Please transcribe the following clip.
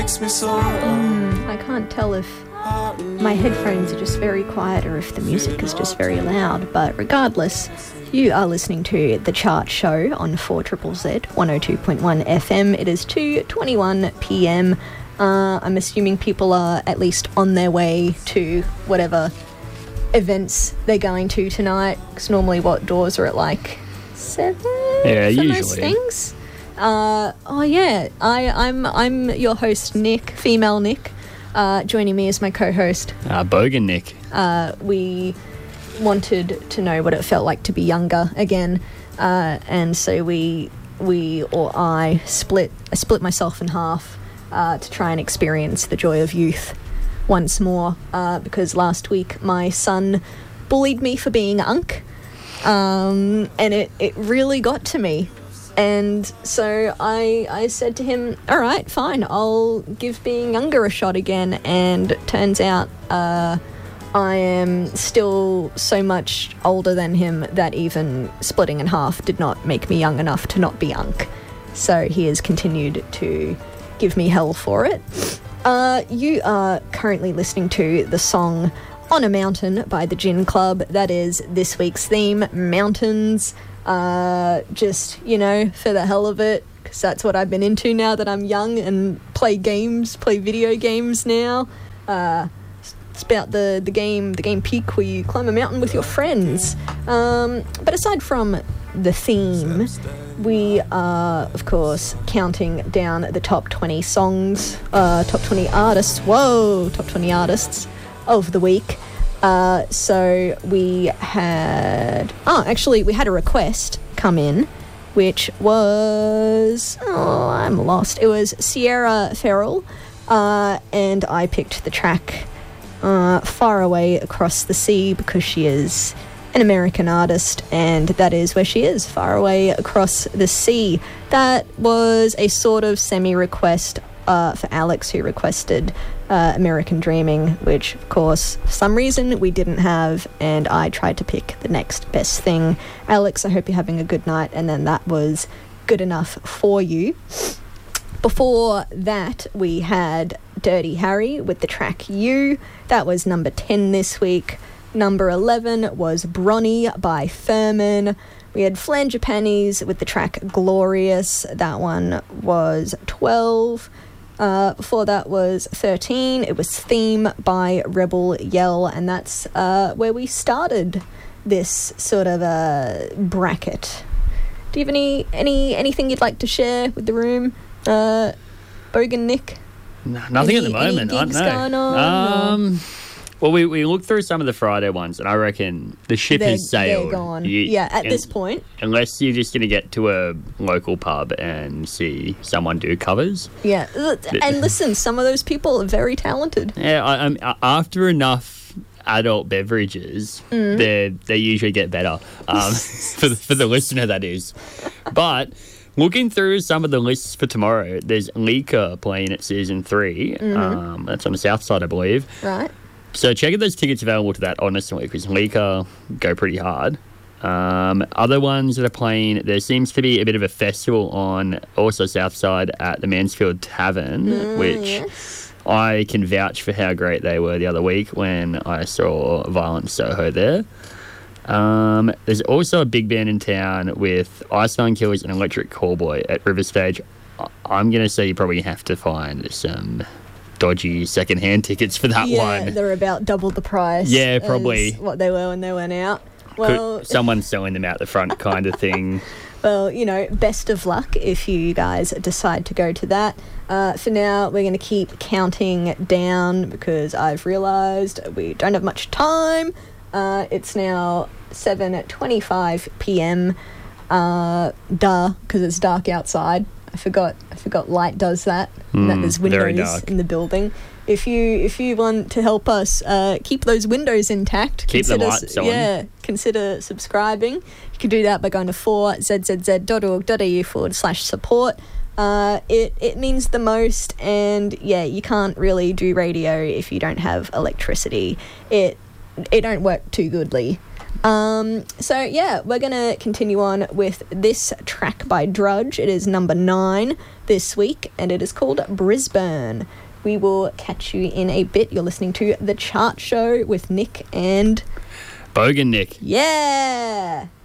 I can't tell if my headphones are just very quiet or if the music is just very loud, but regardless, you are listening to The Chart Show on 4ZZZ 102.1 FM. It is 2:21 p.m. I'm assuming people are at least on their way to whatever events they're going to tonight, because normally doors are at like 7 for usually. most things. I'm your host, Nick, female Nick. Joining me is my co-host, Bogan Nick. We wanted to know what it felt like to be younger again, and so I split myself in half to try and experience the joy of youth once more, because last week my son bullied me for being unk, and it really got to me. And so I said to him, all right, fine, I'll give being younger a shot again. And it turns out I am still so much older than him that even splitting in half did not make me young enough to not be unk. So he has continued to give me hell for it. You are currently listening to the song On a Mountain by the Gin Club. That is this week's theme, mountains. Just, for the hell of it, because that's what I've been into now that I'm young and play video games now. It's about the game Peak, where you climb a mountain with your friends. But aside from the theme, we are, of course, counting down the top 20 songs, top 20 artists of the week. So we had a request come in, which was, I'm lost. It was Sierra Farrell, and I picked the track Far Away Across the Sea because she is an American artist, and that is where she is, far away across the sea. That was a sort of semi-request for Alex, who requested American Dreaming, which, of course, for some reason we didn't have, and I tried to pick the next best thing. Alex, I hope you're having a good night, and then that was good enough for you. Before that, we had Dirty Harry with the track You. That was number 10 this week. Number 11 was Bronny by Furman. We had Flangipanis with the track Glorious. That one was 12. Before that was 13. It was Theme by Rebel Yell, and that's where we started this sort of bracket. Do you have anything you'd like to share with the room, Bogan Nick? No, nothing at the moment. Any gigs going on? Well, we looked through some of the Friday ones, and I reckon the ship has sailed. They're gone. At this point. Unless you're just going to get to a local pub and see someone do covers. Yeah, and listen, some of those people are very talented. Yeah, after enough adult beverages, they usually get better. For the listener, that is. But looking through some of the lists for tomorrow, there's Lika playing at Season 3. That's on the south side, I believe. Right. So check if there's tickets available to that, honestly, because Lika go pretty hard. Other ones that are playing, there seems to be a bit of a festival on also Southside at the Mansfield Tavern, which I can vouch for how great they were the other week when I saw Violent Soho there. There's also a big band in town with Iceland Killers and Electric Callboy at River Stage. I'm going to say you probably have to find some dodgy second-hand tickets for that one. Yeah, they're about double the price. Yeah, probably. What they were when they went out. Well, someone's selling them out the front kind of thing. Well, best of luck if you guys decide to go to that. For now, we're going to keep counting down because I've realised we don't have much time. It's now 7:25 p.m. Because it's dark outside. I forgot light does that. And that there's windows in the building. If you want to help us keep those windows intact, keep the lights on. Yeah, consider subscribing. You can do that by going to 4zzz.org.au/support. It means the most, and yeah, you can't really do radio if you don't have electricity. It don't work too goodly. So yeah, we're gonna continue on with this track by Drudge. It is number 9 this week, and it is called Brisbane. We will catch you in a bit. You're listening to The Chart Show with Nick and Bogan Nick. Yeah.